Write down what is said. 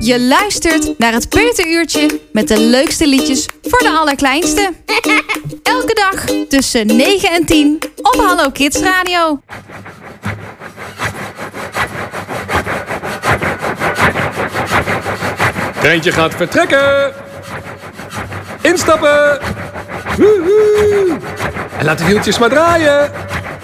Je luistert naar het Peuteruurtje met de leukste liedjes voor de allerkleinste. Elke dag tussen 9 en 10 op Hallo Kids Radio. Treintje gaat vertrekken. Instappen. Woehoe. En laat de wieltjes maar draaien.